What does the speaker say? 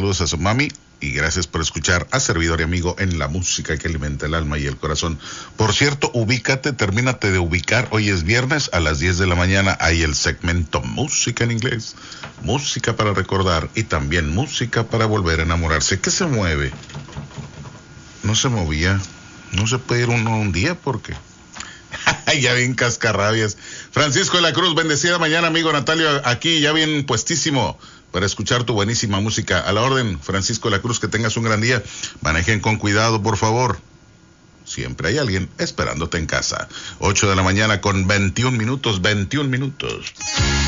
saludos a su mami y gracias por escuchar a servidor y amigo en la música que alimenta el alma y el corazón. Por cierto, termínate de ubicar. Hoy es viernes a las 10 de la mañana. Hay el segmento Música en Inglés, música para recordar y también música para volver a enamorarse. ¿Qué se mueve? No se movía. No se puede ir uno un día porque... ya bien cascarrabias. Francisco de la Cruz, bendecida mañana, amigo Natalio, aquí ya bien puestísimo para escuchar tu buenísima música. A la orden, Francisco de la Cruz, que tengas un gran día. Manejen con cuidado, por favor. Siempre hay alguien esperándote en casa. 8 de la mañana con 21 minutos.